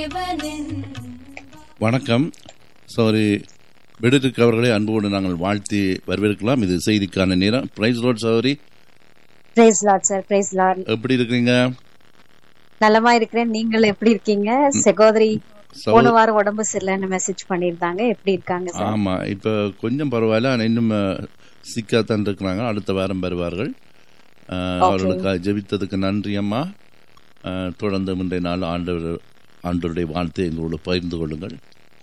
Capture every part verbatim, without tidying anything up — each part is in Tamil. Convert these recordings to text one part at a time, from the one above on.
வணக்கம். சாரி, பெடிரிக் அவர்களை அன்போடு நாங்கள் வாழ்த்தி வரவேற்கலாம். இது செய்திக்கான நேரம். பிரைஸ் லார்ட் சகோதரி. Price Lord sir. Price Lord. எப்படி இருக்கீங்க? நலமா இருக்கிறேன். நீங்கள் எப்படி இருக்கீங்க? சகோதரி போன வாரம் உடம்பு சரியில்லைன்னு மெசேஜ் பண்ணியிருந்தாங்க. எப்படி இருக்காங்க சார்? ஆமா, இப்ப கொஞ்சம் பரவாயில்ல. ஆனால் இன்னும் சிக்காத்தான் இருக்கிறாங்க. அடுத்த வாரம் வருவார்கள். அவர்களுக்கு ஜெபித்ததுக்கு நன்றி அம்மா. தொடர்ந்து முந்தைய நாள் ஆண்டவர் ஆண்டவருடைய வார்த்தையை எங்களோடு பகிர்ந்து கொள்ளுங்கள்.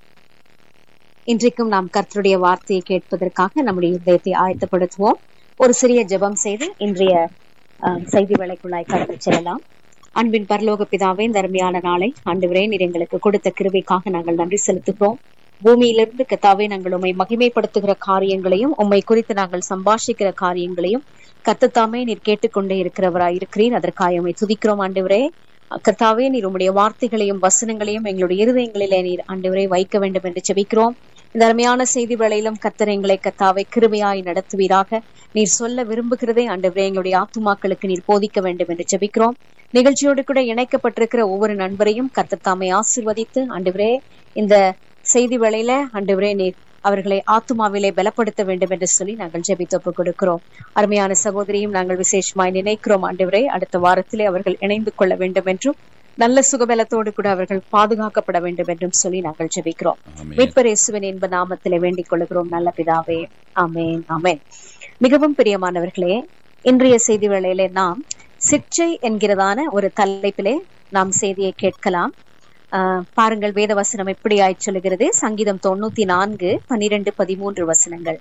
இன்றைக்கும் நாம் கர்த்தருடைய வார்த்தையை கேட்பதற்காக நம்முடைய இதயத்தை ஆயத்தப்படுத்துவோம். ஒரு சிறிய ஜெபம் செய்து இன்றைய செய்தி வேளைக்குள்ளாய் கடந்து செல்லலாம். அன்பின் பரலோக பிதாவே, இந்த அருமையான நாளை ஆண்டவரே நீர் எங்களுக்கு கொடுத்த கிருபைக்காக நாங்கள் நன்றி செலுத்துகிறோம். பூமியிலிருந்து கர்த்தாவே நாங்கள் உம்மை மகிமைப்படுத்துகிற காரியங்களையும் உம்மை குறித்து நாங்கள் சம்பாஷிக்கிற காரியங்களையும் கர்த்தாவே நீர் கேட்டுக்கொண்டே இருக்கிறவராய் இருக்கிறீர். அதற்காக உம்மை துதிக்கிறோம் ஆண்டவரே. கர்த்தாவே நீர் உம்முடைய வார்த்தைகளையும் வசனங்களையும் எங்களுடைய இருதயங்களிலே நீர் ஆண்டவரே வைக்க வேண்டும் என்று ஜெபிக்கிறோம். இந்த அருமையான செய்தி வேளையிலும் கர்த்தர் எங்களை கர்த்தாவை கிருபையாய் நடத்துவீராக. நீர் சொல்ல விரும்புகிறதே ஆண்டவரே எங்களுடைய ஆத்துமாக்களுக்கு நீர் போதிக்க வேண்டும் என்று ஜெபிக்கிறோம். நிகழ்ச்சியோடு கூட இணைக்கப்பட்டிருக்கிற ஒவ்வொரு நண்பரையும் கர்த்தர் தாமே ஆசீர்வதித்து ஆண்டவரே இந்த செய்தி வேளையில ஆண்டவரே நீர் அவர்களை ஆத்துமாவிலே பலப்படுத்த வேண்டும் என்று சொல்லி நாங்கள் ஜெபித்து கொடுக்கிறோம். அருமையான சகோதரியும் நாங்கள் விசேஷமாய் நினைக்கிறோம் ஆண்டவரே. அடுத்த வாரத்திலே அவர்கள் இணைந்து கொள்ள வேண்டும் என்றும் நல்ல சுகபலத்தோடு கூட அவர்கள் பாதுகாக்கப்பட வேண்டும் என்றும் சொல்லி நாங்கள் ஜெபிக்கிறோம். மீட்பர் இயேசுவின் இன்ப நாமத்திலே வேண்டிக் கொள்கிறோம் நல்ல பிதாவே. ஆமென், ஆமென். மிகவும் பிரியமானவர்களே, இன்றைய செய்தி வேளையிலே நாம் சிற்றை என்கிறதான ஒரு தலைப்பிலே நாம் செய்தியை கேட்கலாம். ஆஹ் பாருங்கள், வேத வசனம் எப்படி ஆய் சொல்லுகிறது. சங்கீதம் தொண்ணூத்தி நான்கு பனிரெண்டு பதிமூன்று வசனங்கள்.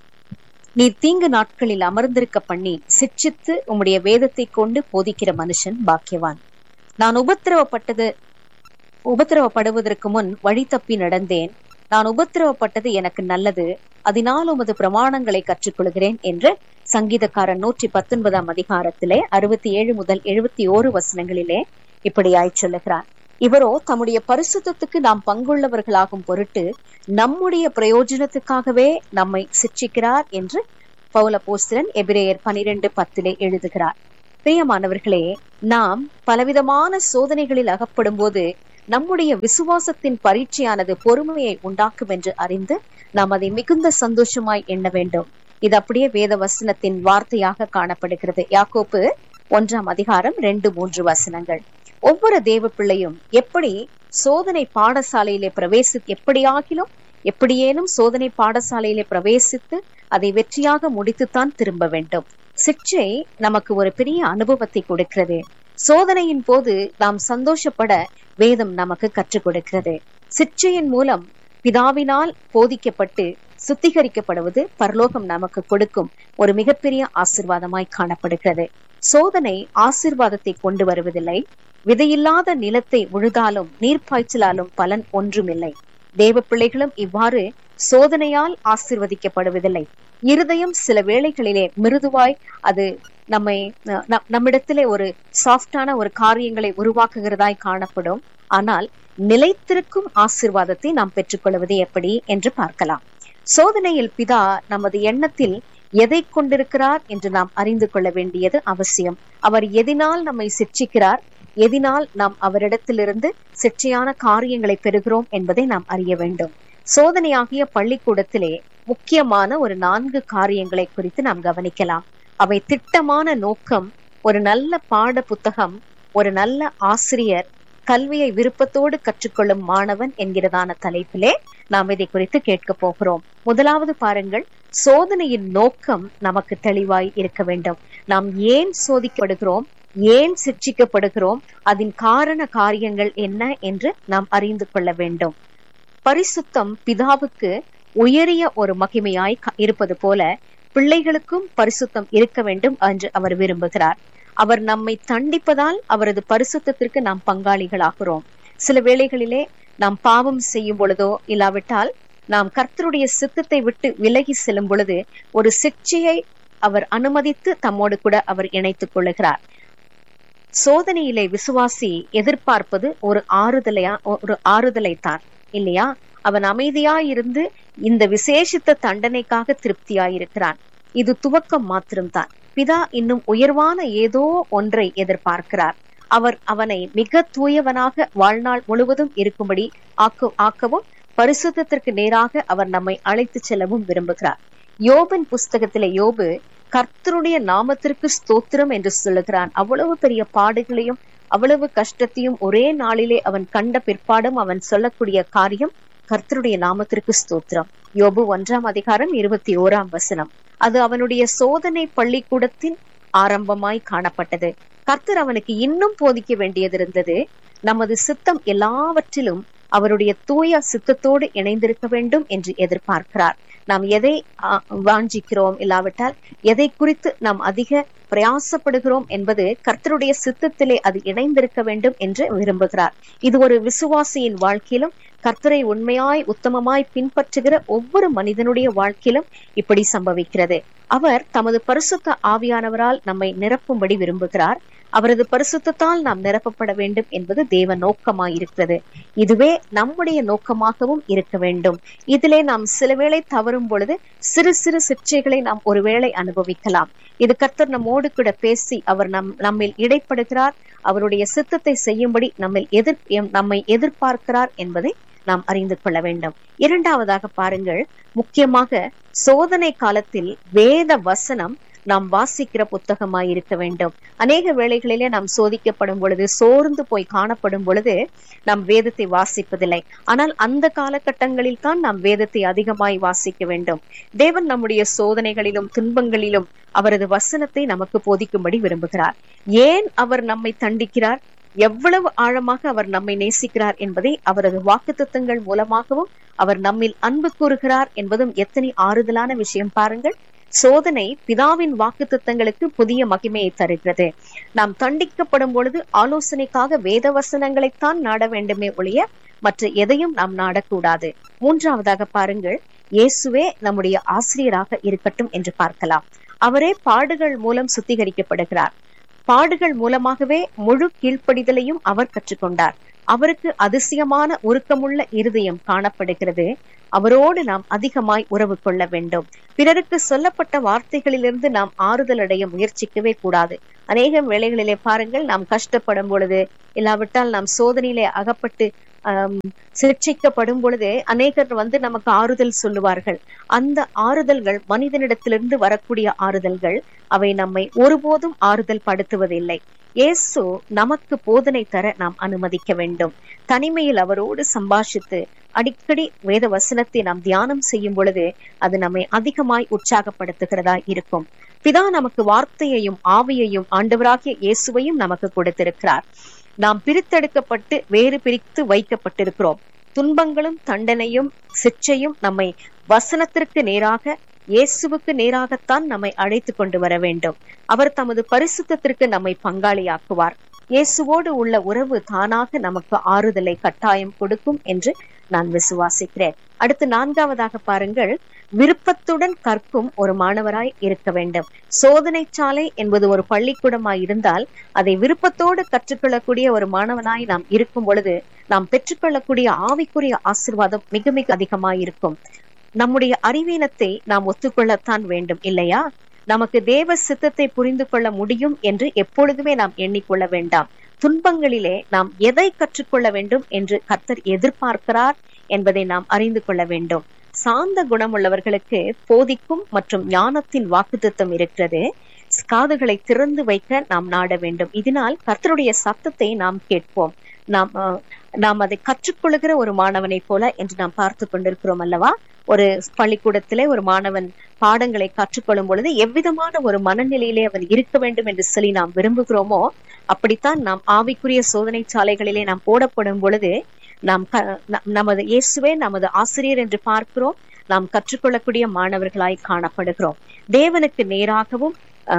நீ தீங்கு நாட்களில் அமர்ந்திருக்க பண்ணி சிட்சித்து உம்முடைய வேதத்தை கொண்டு போதிக்கிற மனுஷன் பாக்கியவான். நான் உபத்திரவப்பட்டது உபத்திரவப்படுவதற்கு முன் வழி தப்பி நடந்தேன். நான் உபத்திரவப்பட்டது எனக்கு நல்லது, அதனால் உமது பிரமாணங்களை கற்றுக்கொள்கிறேன் என்று சங்கீதக்காரன் நூற்றி பத்தொன்பதாம் அதிகாரத்திலே அறுபத்தி ஏழு முதல் எழுபத்தி ஓரு வசனங்களிலே இப்படியாய் சொல்லுகிறார். இவரோ தம்முடைய பரிசுத்தத்துக்கு நாம் பங்குள்ளவர்களாகும் பொருட்டு நம்முடைய பிரயோஜனத்துக்காகவே நம்மை சிட்சிக்கிறார் என்று பவுல் அப்போஸ்தலன் எபிரேயர் பனிரெண்டு பத்திலே எழுதுகிறார். பிரியமானவர்களே, நாம் பலவிதமான சோதனைகளில் அகப்படும் போது நம்முடைய விசுவாசத்தின் பரீட்சையானது பொறுமையை உண்டாக்கும் என்று அறிந்து நாம் அதை மிகுந்த சந்தோஷமாய் எண்ண வேண்டும். இது அப்படியே வேத வசனத்தின் வார்த்தையாக காணப்படுகிறது. யாக்கோப்பு ஒன்றாம் அதிகாரம் ரெண்டு மூன்று வசனங்கள். ஒவ்வொரு தேவ பிள்ளையும் எப்படி சோதனை பாடசாலையிலே பிரவேசி எப்படியாகிலும் எப்படியேனும் சோதனை பாடசாலையிலே பிரவேசித்து அதை வெற்றியாக முடித்துத்தான் திரும்ப வேண்டும். சிற்றை நமக்கு ஒரு பெரிய அனுபவத்தை கொடுக்கிறது. சோதனையின் போது நாம் சந்தோஷப்பட வேதம் நமக்கு கற்றுக் கொடுக்கிறது. சிற்றையின் மூலம் பிதாவினால் போதிக்கப்பட்டு சுத்திகரிக்கப்படுவது பரலோகம் நமக்கு கொடுக்கும் ஒரு மிகப்பெரிய ஆசீர்வாதமாய் காணப்படுகிறது. சோதனை ஆசீர்வாதத்தை கொண்டு வருவதில்லை. விதையில்லாத நிலத்தை உழுதாலும் நீர்ப்பாய்ச்சலாலும் பலன் ஒன்றுமில்லை. தேவ பிள்ளைகளும் இவ்வாறு சோதனையால் ஆசீர்வதிக்கப்படுவதில்லை. இருதயம் சில வேளைகளிலே மிருதுவாய் அது நம்மை நம்மிடத்திலே ஒரு சாஃப்டான ஒரு காரியங்களை உருவாக்குகிறதாய் காணப்படும். ஆனால் நிலைத்திருக்கும் ஆசீர்வாதத்தை நாம் பெற்றுக்கொள்வது எப்படி என்று பார்க்கலாம். சோதனையில் பிதா நமது எண்ணத்தில் எதை கொண்டிருக்கிறார் என்று நாம் அறிந்து கொள்ள வேண்டியது அவசியம். அவர் எதினால் நம்மை சிட்சிக்கிறார், எதினால் நாம் அவரிடத்திலிருந்து சிற்றையான காரியங்களை பெறுகிறோம் என்பதை நாம் அறிய வேண்டும். சோதனையாகிய பள்ளிக்கூடத்திலே முக்கியமான ஒரு நான்கு காரியங்களை குறித்து நாம் கவனிக்கலாம். அவை திட்டமான நோக்கம், ஒரு நல்ல பாட புத்தகம், ஒரு நல்ல ஆசிரியர், கல்வியை விருப்பத்தோடு கற்றுக்கொள்ளும் மாணவன் என்கிறதான தலைப்பிலே நாம் இதை குறித்து கேட்க போகிறோம். முதலாவது பாருங்கள், சோதனையின் நோக்கம் நமக்கு தெளிவாய் இருக்க வேண்டும். நாம் ஏன் சோதிக்கப்படுகிறோம், ஏன் சிட்சிக்கப்படுகிறோம், அதன் காரண காரியங்கள் என்ன என்று நாம் அறிந்து கொள்ள வேண்டும். பரிசுத்தம் பிதாவுக்கு உயரிய ஒரு மகிமையாய் இருப்பது போல பிள்ளைகளுக்கும் பரிசுத்தம் இருக்க வேண்டும் என்று அவர் விரும்புகிறார். அவர் நம்மை தண்டிப்பதால் அவரது பரிசுத்தத்திற்கு நாம் பங்காளிகளாகிறோம். சில வேளைகளிலே நாம் பாவம் செய்யும் பொழுதோ இல்லாவிட்டால் நாம் கர்த்தருடைய சித்தத்தை விட்டு விலகி செல்லும் பொழுது ஒரு சிட்சையை அவர் அனுமதித்து தம்மோடு கூட அவர் இணைத்துக் கொள்ளுகிறார். சோதனையிலே விசுவாசி எதிர்பார்ப்பது ஒரு ஆறுதலையா ஒரு ஆறுதலை தான் இல்லையா? அவன் அமைதியாயிருந்து இந்த விசேஷித்த தண்டனைக்காக திருப்தியாயிருக்கிறான். இது துவக்கம் மாத்திரம்தான். பிதா இன்னும் உயர்வான ஏதோ ஒன்றை எதிர்பார்க்கிறார். அவர் அவனை மிக தூயவனாக வாழ்நாள் முழுவதும் இருக்கும்படி ஆக்க ஆக்கவும் பரிசுத்தத்திற்கு நேராக அவர் நம்மை அழைத்து செல்லவும் விரும்புகிறார். யோபின் புஸ்தகத்திலே யோபு கர்த்தருடைய நாமத்திற்கு ஸ்தோத்திரம் என்று சொல்லுகிறான். அவ்வளவு பெரிய பாடுகளையும் அவ்வளவு கஷ்டத்தையும் ஒரே நாளிலே அவன் கண்ட பிற்பாடும் அவன் சொல்லக்கூடிய காரியம் கர்த்தருடைய நாமத்திற்கு ஸ்தோத்திரம். யோபு ஒன்றாம் அதிகாரம் இருபத்தி ஓராம் வசனம். அது அவனுடைய சோதனை பள்ளிக்கூடத்தின் ஆரம்பமாய் காணப்பட்டது. கர்த்தர் அவனுக்கு இன்னும் போதிக்க வேண்டியது இருந்தது. நமது சித்தம் எல்லாவற்றிலும் அவருடைய தூய சித்தத்தோடு இணைந்திருக்க வேண்டும் என்று எதிர்பார்க்கிறார். நாம் எதை வாஞ்சிக்கிறோம், இல்லாவிட்டால் எதை குறித்து நாம் அதிக பிரயாசப்படுகிறோம் என்பது கர்த்தருடைய சித்தத்திலே அது இணைந்திருக்க வேண்டும் என்று விரும்புகிறார். இது ஒரு விசுவாசியின் வாழ்க்கையிலும் கர்த்தரை உண்மையாய் உத்தமமாய் பின்பற்றுகிற ஒவ்வொரு மனிதனுடைய வாழ்க்கையிலும் இப்படி சம்பவிக்கிறது. அவர் தமது பரிசுத்த ஆவியானவரால் நம்மை நிரப்பும்படி விரும்புகிறார். அவரது பரிசுத்தத்தால் நாம் நிரப்பப்பட வேண்டும் என்பது தேவ நோக்கமாயிருக்கிறது. இதுவே நம்முடைய நோக்கமாகவும் இருக்க வேண்டும். இதிலே நாம் சில வேளை தவறும் பொழுது சிறு சிறு சிற்றைகளை நாம் ஒருவேளை அனுபவிக்கலாம். இது கர்த்தர் நம்மோடு கூட பேசி அவர் நம் நம்மில் இடைப்படுகிறார், அவருடைய சித்தத்தை செய்யும்படி நம்மில் எதிர் நம்மை எதிர்பார்க்கிறார் என்பதை நாம் அறிந்து கொள்ள வேண்டும். இரண்டாவதாக பாருங்கள், முக்கியமாக சோதனை காலத்தில் வேத வசனம் நாம் வாசிக்கிற புத்தகமாய் இருக்க வேண்டும். அநேக வேளைகளிலே நாம் சோதிக்கப்படும் பொழுது, சோர்ந்து போய் காணப்படும் பொழுது நாம் வேதத்தை வாசிப்பதில்லை. ஆனால் அந்த காலகட்டங்களில் தான் நாம் வேதத்தை அதிகமாய் வாசிக்க வேண்டும். தேவன் நம்முடைய சோதனைகளிலும் துன்பங்களிலும் அவரது வசனத்தை நமக்கு போதிக்கும்படி விரும்புகிறார். ஏன் அவர் நம்மை தண்டிக்கிறார், எவ்வளவு ஆழமாக அவர் நம்மை நேசிக்கிறார் என்பதை அவரது வாக்குத்தத்தங்கள் மூலமாகவும் அவர் நம்மில் அன்பு கூறுகிறார் என்பதும் எத்தனை ஆறுதலான விஷயம் பாருங்கள். சோதனை பிதாவின் வாக்குத்தத்தங்களுக்கு புதிய மகிமையை தருகிறது. நாம் தண்டிக்கப்படும் பொழுது ஆலோசனைக்காக வேத வசனங்களைத்தான் நாட வேண்டுமே ஒழிய மற்ற எதையும் நாம் நாடக்கூடாது. மூன்றாவதாக பாருங்கள், இயேசுவே நம்முடைய ஆசிரியராக இருக்கட்டும் என்று பார்க்கலாம். அவரே பாடுகள் மூலம் சுத்திகரிக்கப்படுகிறார். பாடுகள் மூலமாகவே முழு கீழ்ப்படிதலையும் அவர் கற்றுக்கொண்டார். அவருக்கு அதிசயமான உருக்கமுள்ள இருதயம் காணப்படுகிறது. அவரோடு நாம் அதிகமாய் உறவு கொள்ள வேண்டும். பிறருக்கு சொல்லப்பட்ட வார்த்தைகளிலிருந்து நாம் ஆறுதல் அடைய முயற்சிக்கவே கூடாது. அநேக வேளைகளிலே பாருங்கள், நாம் கஷ்டப்படும் பொழுது, இல்லாவிட்டால் நாம் சோதனையிலே அகப்பட்டு ஆஹ் சிகிச்சைக்கப்படும் பொழுது அநேகர் வந்து நமக்கு ஆறுதல் சொல்லுவார்கள். அந்த ஆறுதல்கள் மனிதனிடத்திலிருந்து வரக்கூடிய ஆறுதல்கள், அவை நம்மை ஒருபோதும் ஆறுதல் படுத்துவதில்லை. இயேசு நமக்கு போதனை தர நாம் அனுமதிக்க வேண்டும். தனிமையில் அவரோடு சம்பாஷித்து அடிக்கடி வேத வசனத்தை நாம் தியானம் செய்யும் பொழுது அது நம்மை அதிகமாய் உற்சாகப்படுத்துகிறதா இருக்கும். பிதா நமக்கு வார்த்தையையும் ஆவியையும் ஆண்டவராகிய இயேசுவையும் நமக்கு கொடுத்திருக்கிறார். நாம் பிரித்தெடுக்கப்பட்டு வேறு பிரித்து வைக்கப்பட்டிருக்கிறோம். துன்பங்களும் தண்டனையும் சிற்சையும் நம்மை வசனத்திற்கு நேராக, இயேசுவுக்கு நேராகத்தான் நம்மை அழைத்து கொண்டு வர வேண்டும். அவர் தமது பரிசுத்தத்திற்கு நம்மை பங்காளியாக்குவார். இயேசுவோடு உள்ள உறவு தானாக நமக்கு ஆறுதலை கட்டாயம் கொடுக்கும் என்று நான் விசுவாசிக்கிறேன். அடுத்து நான்காவதாக பாருங்கள், விருப்பத்துடன் கற்கும் ஒரு மாணவராய் இருக்க வேண்டும். சோதனை சாலை என்பது ஒரு பள்ளிக்கூடமாய் இருந்தால் அதை விருப்பத்தோடு கற்றுக்கொள்ளக்கூடிய ஒரு மாணவனாய் நாம் இருக்கும் பொழுது நாம் பெற்றுக்கொள்ளக்கூடிய ஆவிக்குரிய ஆசீர்வாதம் மிக மிக அதிகமாயிருக்கும். நம்முடைய அறிவீனத்தை நாம் ஒத்துக்கொள்ளத்தான் வேண்டும், இல்லையா? நமக்கு தேவ சித்தத்தை புரிந்து கொள்ள முடியும் என்று எப்பொழுதுமே நாம் எண்ணிக்கொள்ள வேண்டாம். துன்பங்களிலே நாம் எதை கற்றுக்கொள்ள வேண்டும் என்று கர்த்தர் எதிர்பார்க்கிறார் என்பதை நாம் அறிந்து கொள்ள வேண்டும். சாந்த குணமுள்ளவர்களுக்கு போதிக்கும் மற்றும் ஞானத்தின் வாக்குத்தத்தம் இருக்கிறது. காதுகளை திறந்து வைக்க நாம் நாட வேண்டும். இதனால் கர்த்தருடைய சத்தத்தை நாம் கேட்போம். நாம் நாம் அதை கற்றுக்கொள்ளுகிற ஒரு மாணவனை போல என்று நாம் பார்த்து கொண்டிருக்கிறோம் அல்லவா? ஒரு பள்ளிக்கூடத்திலே ஒரு மாணவன் பாடங்களை கற்றுக்கொள்ளும் பொழுது எவ்விதமான ஒரு மனநிலையிலே அவன் இருக்க வேண்டும் என்று சொல்லி நாம் விரும்புகிறோமோ, அப்படித்தான் நாம் ஆவிக்குரிய சோதனை சாலைகளிலே நாம் போடப்படும் பொழுது நாம் நமது இயேசுவே நமது ஆசிரியர் என்று பார்க்கிறோம். நாம் கற்றுக்கொள்ளக்கூடிய மாணவர்களாய் காணப்படுகிறோம். தேவனுக்கு நேராகவும்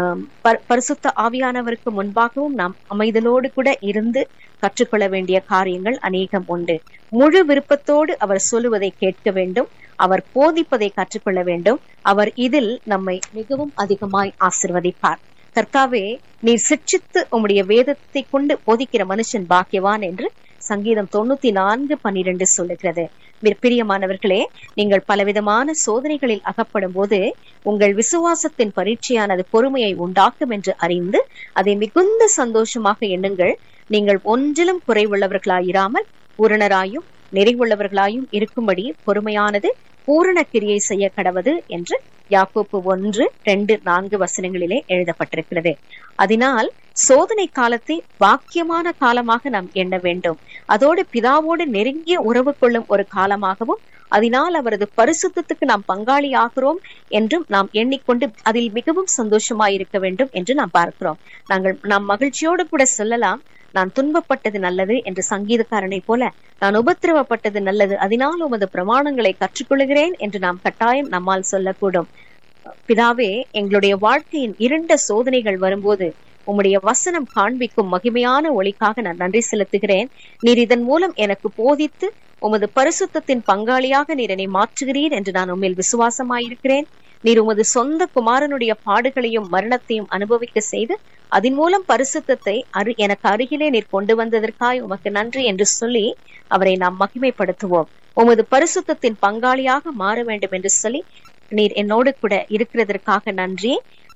பரிசுத்த ஆவியானவருக்கு முன்பாகவும் நாம் அமைதலோடு கூட இருந்து கற்றுக்கொள்ள வேண்டிய காரியங்கள் அநேகம் உண்டு. முழு விருப்பத்தோடு அவர் சொல்லுவதை கேட்க வேண்டும். அவர் போதிப்பதை கற்றுக்கொள்ள வேண்டும். அவர் இதில் நம்மை மிகவும் அதிகமாய் ஆசிர்வதிப்பார். கர்த்தாவே, நீர் சிட்சித்து உம்முடைய வேதத்தை கொண்டு போதிக்கிற மனுஷன் பாக்கியவான் என்று சங்கீதம் தொண்ணூத்தி நான்கு பன்னிரண்டு சொல்லுகிறது. பிரியமானவர்களே, நீங்கள் பலவிதமான சோதனைகளில் அகப்படும் போது உங்கள் விசுவாசத்தின் பரீட்சையானது பொறுமையை உண்டாக்கும் என்று அறிந்து அதை மிகுந்த சந்தோஷமாக எண்ணுங்கள். நீங்கள் ஒன்றிலும் குறைவுள்ளவர்களாயிராமல் பூரணராயும் நிறைவுள்ளவர்களாயும் இருக்கும்படி பொறுமையானது பூரண கிரியை செய்ய கடவது என்று யாக்கோப்பு ஒன்று ரெண்டு நான்கு வசனங்களிலே எழுதப்பட்டிருக்கிறது. அதனால் சோதனை காலத்தை பாக்கியமான காலமாக நாம் எண்ண வேண்டும். அதோடு பிதாவோடு நெருங்கிய உறவு கொள்ளும் ஒரு காலமாகவும், அதனால் அவரது பரிசுத்தத்துக்கு நாம் பங்காளி ஆகிறோம் என்றும் நாம் எண்ணிக்கொண்டு அதில் மிகவும் சந்தோஷமாயிருக்க வேண்டும் என்று நாம் பார்க்கிறோம். நாங்கள் நாம் மகிழ்ச்சியோடு கூட சொல்லலாம், நான் துன்பப்பட்டது நல்லது என்று சங்கீதக்காரனை போல நான் உபத்திரவப்பட்டது நல்லது, அதனால் உமது பிரமாணங்களை கற்றுக்கொள்கிறேன் என்று நாம் கட்டாயம் நம்மால் சொல்லக்கூடும். பிதாவே, எங்களுடைய வாழ்க்கையின் இருண்ட சோதனைகள் வரும்போது உம்முடைய வசனம் காண்பிக்கும் மகிமையான ஒளிக்காக நான் நன்றி செலுத்துகிறேன். நீர் இதன் மூலம் எனக்கு போதித்து உமது பரிசுத்தத்தின் பங்காளியாக நீர் என்னை மாற்றுகிறீர் என்று நான் உம்மில் விசுவாசமாயிருக்கிறேன். நீர் உமது சொந்த குமாரனுடைய பாடுகளையும் மரணத்தையும் அனுபவிக்க செய்து அதன் மூலம் பரிசுத்தத்தை அரு எனக்கு அருகிலே நீர் கொண்டு வந்ததற்காய் உமக்கு நன்றி என்று சொல்லி அவரை நாம் மகிமைப்படுத்துவோம். உமது பரிசுத்தத்தின் பங்காளியாக மாற வேண்டும் என்று சொல்லி நீர் என்னோடு கூட இருக்கிறதற்காக நன்றி.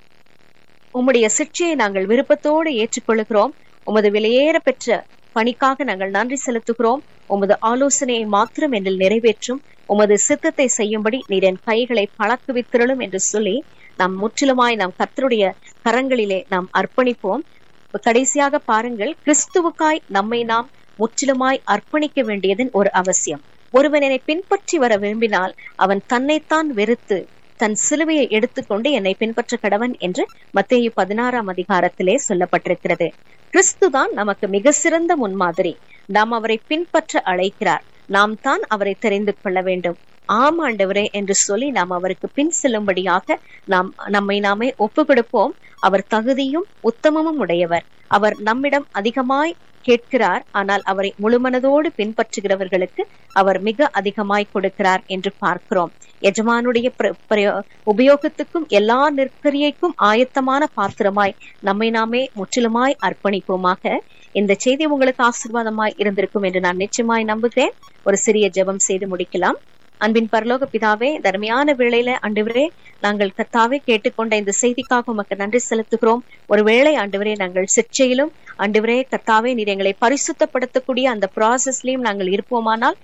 உம்முடைய சிற்றையை நாங்கள் விருப்பத்தோடு ஏற்றுக்கொள்கிறோம். உமது விலையேற பெற்ற பணிக்காக நாங்கள் நன்றி செலுத்துகிறோம். உமது ஆலோசனையை மாத்திரம் என்னில் நிறைவேற்றும். உமது சித்தத்தை செய்யும்படி நீர் என் கைகளை பழக்குவித்திரளும் என்று சொல்லி நாம் முற்றிலுமாய் நாம் கர்த்தருடைய கரங்களிலே நாம் அர்ப்பணிப்போம். கடைசியாக பாருங்கள், கிறிஸ்துவுக்காய் நம்மை நாம் முற்றிலுமாய் அர்ப்பணிக்க வேண்டியதன் ஒரு அவசியம். ஒருவன் என்னை பின்பற்றி வர விரும்பினால் அவன் தன்னைத்தான் வெறுத்து தன் சிலுவையை எடுத்துக்கொண்டு என்னை பின்பற்ற கடவன் என்று மத்தேயு பதினாறாம் அதிகாரத்திலே சொல்லப்பட்டிருக்கிறது. கிறிஸ்துதான் நமக்கு மிக சிறந்த முன்மாதிரி. நாம் அவரை பின்பற்ற அழைக்கிறார். நாம் தான் அவரை தெரிந்து கொள்ள வேண்டும். ஆம் ஆண்டவரே என்று சொல்லி நாம் அவருக்கு பின் செல்லும்படியாக நாம் நம்மை நாமே ஒப்பு கொடுப்போம். அவர் தகுதியும் உத்தமமும் உடையவர். அவர் நம்மிடம் அதிகமாய் கேட்கிறார், ஆனால் அவரை முழுமனதோடு பின்பற்றுகிறவர்களுக்கு அவர் மிக அதிகமாய் கொடுக்கிறார் என்று பார்க்கிறோம். எஜமானுடைய உபயோகத்துக்கும் எல்லா நெருக்கடியைக்கும் ஆயத்தமான பாத்திரமாய் நம்மை நாமே முற்றிலுமாய் அர்ப்பணிப்போமாக. இந்த செய்தி உங்களுக்கு ஆசீர்வாதமாய் இருந்திருக்கும் என்று நான் நிச்சயமாய் நம்புகிறேன். ஒரு சிறிய ஜெபம் செய்து முடிக்கலாம். அன்பின் பரலோக பிதாவே, தர்மையான வேளையில ஆண்டவரே நாங்கள் கர்த்தாவே கேட்டுக்கொண்ட இந்த செய்திக்காக உமக்கு நன்றி செலுத்துகிறோம். ஒருவேளை ஆண்டவரே நாங்கள் சிற்சையிலும் ஆண்டவரே கர்த்தாவே நீர் எங்களை பரிசுத்தப்படுத்தக்கூடிய அந்த ப்ராசஸ்லயும் நாங்கள் இருப்போமானால்